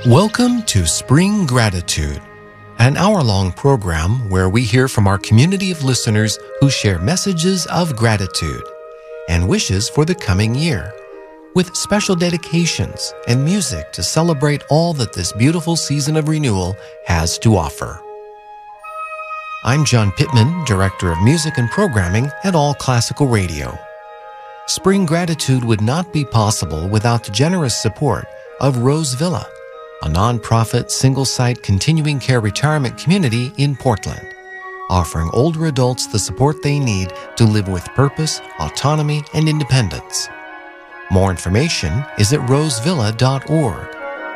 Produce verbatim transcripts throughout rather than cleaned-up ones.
Welcome to Spring Gratitude, an hour-long program where we hear from our community of listeners who share messages of gratitude and wishes for the coming year, with special dedications and music to celebrate all that this beautiful season of renewal has to offer. I'm John Pittman, Director of Music and Programming at All Classical Radio. Spring Gratitude would not be possible without the generous support of Rose Villa, a nonprofit single-site continuing care retirement community in Portland, offering older adults the support they need to live with purpose, autonomy, and independence. More information is at rose villa dot org.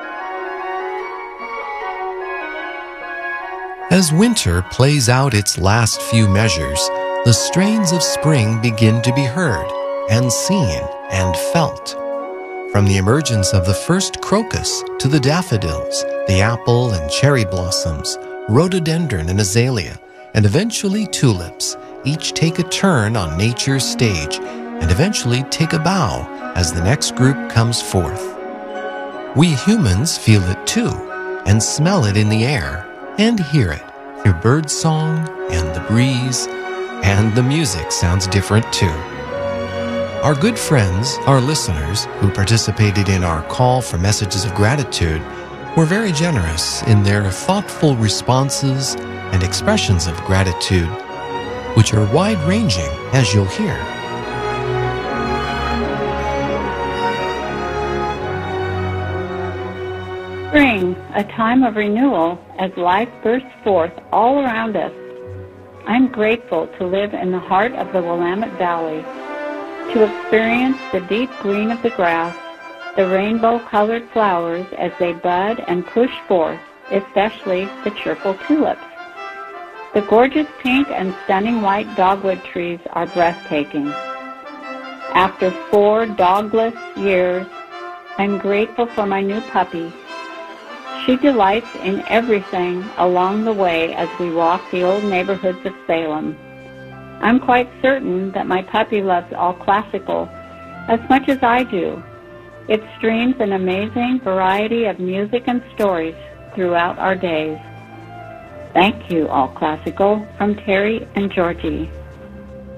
As winter plays out its last few measures, the strains of spring begin to be heard and seen and felt. From the emergence of the first crocus to the daffodils, the apple and cherry blossoms, rhododendron and azalea, and eventually tulips, each take a turn on nature's stage and eventually take a bow as the next group comes forth. We humans feel it too and smell it in the air and hear it through birdsong and the breeze, and the music sounds different too. Our good friends, our listeners, who participated in our call for messages of gratitude, were very generous in their thoughtful responses and expressions of gratitude, which are wide-ranging, as you'll hear. Spring, a time of renewal as life bursts forth all around us. I'm grateful to live in the heart of the Willamette Valley, to experience the deep green of the grass, the rainbow-colored flowers as they bud and push forth, especially the cheerful tulips. The gorgeous pink and stunning white dogwood trees are breathtaking. After four dogless years, I'm grateful for my new puppy. She delights in everything along the way as we walk the old neighborhoods of Salem. I'm quite certain that my puppy loves All Classical as much as I do. It streams an amazing variety of music and stories throughout our days. Thank you, All Classical, from Terry and Georgie.